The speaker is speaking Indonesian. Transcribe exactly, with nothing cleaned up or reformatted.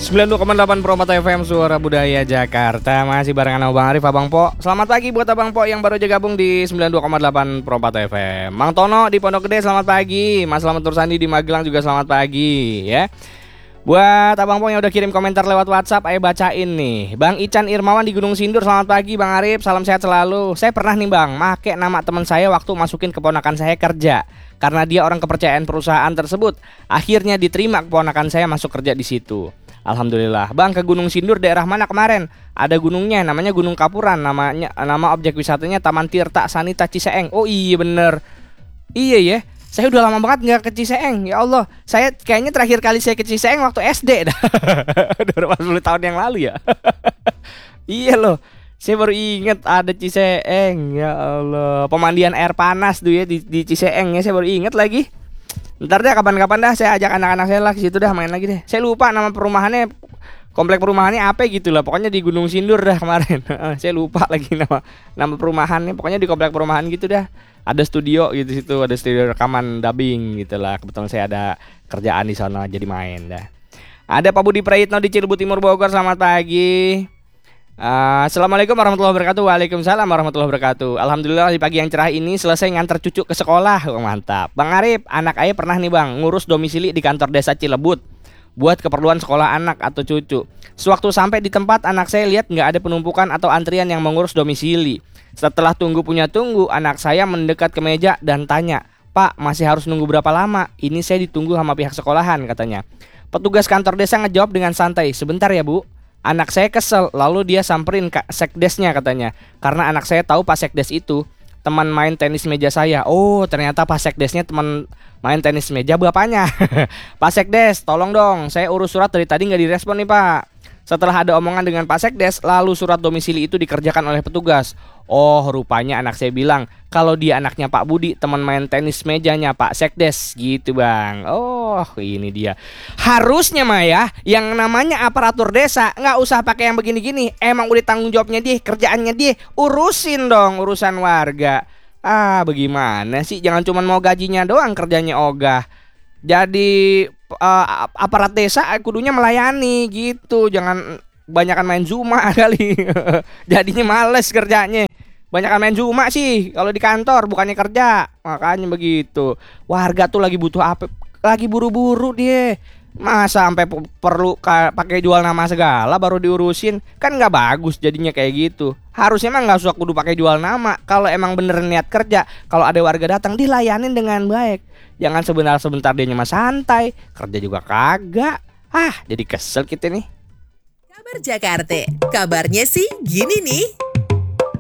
sembilan puluh dua koma delapan Permata F M Suara Budaya Jakarta. Masih barengan sama Bang Arif, Abang Po. Selamat pagi buat Abang Po yang baru aja gabung di sembilan puluh dua koma delapan Permata F M. Mang Tono di Pondok Gede, selamat pagi. Mas Selamat Tursandi di Magelang juga selamat pagi ya. Buat Abang Po yang udah kirim komentar lewat WhatsApp, ayo bacain nih. Bang Ican Irmawan di Gunung Sindur, selamat pagi Bang Arif, salam sehat selalu. Saya pernah nih Bang, make nama teman saya waktu masukin keponakan saya kerja. Karena dia orang kepercayaan perusahaan tersebut, akhirnya diterima keponakan saya masuk kerja di situ. Alhamdulillah. Bang, ke Gunung Sindur daerah mana kemarin? Ada gunungnya, namanya Gunung Kapuran. Namanya nama objek wisatanya Taman Tirta Sanita Ciseeng. Oh iya bener. Iya ya. Saya udah lama banget nggak ke Ciseeng. Ya Allah, saya kayaknya terakhir kali saya ke Ciseeng waktu S D dah. Udah sepuluh tahun yang lalu ya. Iya loh. Saya baru inget ada Ciseeng. Ya Allah, pemandian air panas tuh ya di, di Ciseeng ya. Saya baru inget lagi. Ntar deh kapan-kapan dah saya ajak anak-anak saya lah ke situ dah main lagi deh. Saya lupa nama perumahannya, komplek perumahannya apa gitu lah. Pokoknya di Gunung Sindur dah kemarin. Saya lupa lagi nama nama perumahannya. Pokoknya di komplek perumahan gitu dah. Ada studio gitu situ, ada studio rekaman dubbing gitu lah. Kebetulan saya ada kerjaan di sana jadi main dah. Ada Pak Budi Prayitno di Cilebut Timur Bogor, selamat pagi. Uh, Assalamualaikum warahmatullahi wabarakatuh. Waalaikumsalam warahmatullahi wabarakatuh. Alhamdulillah di pagi yang cerah ini selesai ngantar cucu ke sekolah. Oh, mantap. Bang Arif, anak ayah pernah nih bang ngurus domisili di kantor desa Cilebut buat keperluan sekolah anak atau cucu. Sewaktu sampai di tempat, anak saya lihat nggak ada penumpukan atau antrian yang mengurus domisili. Setelah tunggu punya tunggu, anak saya mendekat ke meja dan tanya, "Pak, masih harus nunggu berapa lama? Ini saya ditunggu sama pihak sekolahan," katanya. Petugas kantor desa ngejawab dengan santai, "Sebentar ya bu." Anak saya kesel, lalu dia samperin Kak Sekdesnya katanya. Karena anak saya tahu Pak Sekdes itu teman main tenis meja saya. Oh, ternyata Pak Sekdesnya teman main tenis meja bapaknya. "Pak Sekdes, tolong dong, saya urus surat dari tadi nggak direspon nih Pak." Setelah ada omongan dengan Pak Sekdes, lalu surat domisili itu dikerjakan oleh petugas. Oh, rupanya anak saya bilang kalau dia anaknya Pak Budi, teman main tenis mejanya Pak Sekdes gitu bang. Oh, ini dia. Harusnya mah ya, yang namanya aparatur desa nggak usah pakai yang begini-gini. Emang udah tanggung jawabnya dia, kerjaannya dia. Urusin dong urusan warga. Ah, bagaimana sih? Jangan cuma mau gajinya doang, kerjanya ogah. Jadi uh, aparat desa kudunya melayani gitu. Jangan banyakan main Zuma kali. Jadinya males kerjanya. Banyakan main Zuma sih kalau di kantor, bukannya kerja. Makanya begitu. Warga tuh lagi butuh apa? Lagi buru-buru dia. Masa sampai perlu pakai jual nama segala baru diurusin? Kan nggak bagus jadinya kayak gitu. Harusnya emang nggak usah kudu pakai jual nama. Kalau emang bener niat kerja, kalau ada warga datang dilayanin dengan baik. Jangan sebentar-sebentar dia cuma santai, kerja juga kagak. Ah, jadi kesel kita nih. Kabar Jakarta, kabarnya sih gini nih.